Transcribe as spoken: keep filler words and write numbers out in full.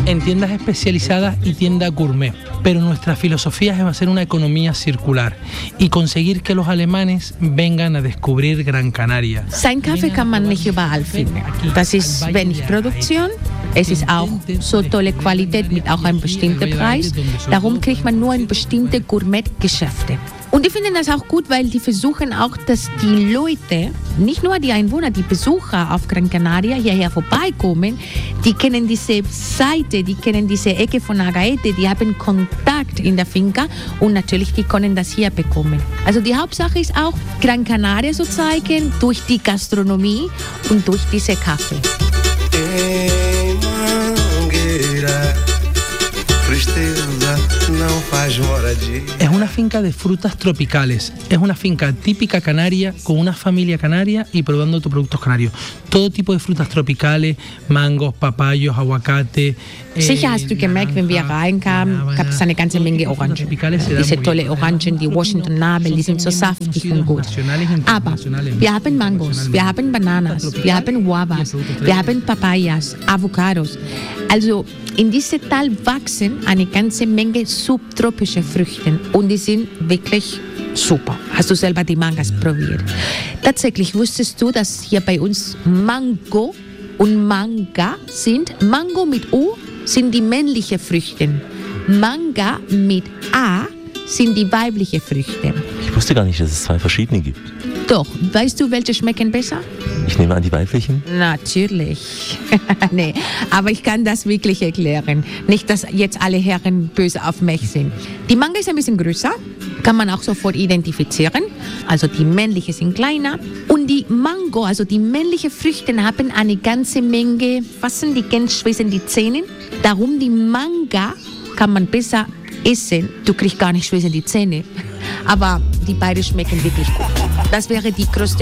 en tiendas especializadas y tiendas gourmet. Pero nuestra filosofía es hacer una economía circular y conseguir que los alemanes vengan a descubrir Gran Canaria. Sein Kaffee kann man nicht überall finden. Das ist wenig Produktion. Es ist auch so tolle Qualität mit auch einem bestimmten Preis. Darum kriegt man nur in bestimmte Gourmet-Geschäfte. Und ich finde das auch gut, weil die versuchen auch, dass die Leute, nicht nur die Einwohner, die Besucher auf Gran Canaria hierher vorbeikommen, die kennen diese Seite, die kennen diese Ecke von Agaete, die haben Kontakt in der Finca und natürlich, die können das hier bekommen. Also die Hauptsache ist auch, Gran Canaria zu zeigen durch die Gastronomie und durch diese Kaffee. Es una finca de frutas tropicales, es una finca típica canaria con una familia canaria y probando tus productos canarios. Todo tipo de frutas tropicales, mangos, papayos, aguacate. Sicher hast du gemerkt, wenn wir reinkamen, gab es eine ganze Menge Orangen. Diese tolle Orangen, die Washington Nabel, die sind so saftig und gut. Aber wir haben Mangos, wir haben Bananas, wir haben Guavas, wir haben Papayas, Avocados. Also in diesem Tal wachsen eine ganze Menge subtropische Früchte und die sind wirklich super. Hast du selber die Mangas probiert? Tatsächlich wusstest du, dass hier bei uns Mango und Manga sind? Mango mit U sind die männlichen Früchte. Manga mit A sind die weiblichen Früchte. Ich wusste gar nicht, dass es zwei verschiedene gibt. Doch, weißt du, welche schmecken besser? Ich nehme an, die weiblichen? Natürlich. Nee, aber ich kann das wirklich erklären. Nicht, dass jetzt alle Herren böse auf mich sind. Die Manga ist ein bisschen größer, kann man auch sofort identifizieren. Also die männlichen sind kleiner. Und die Mango, also die männlichen Früchte, haben eine ganze Menge, was sind die ganz schwer die Zähne. Darum die Manga kann man besser essen. Du kriegst gar nicht schwer die Zähne. Aber die beiden schmecken wirklich gut. Das wäre die größte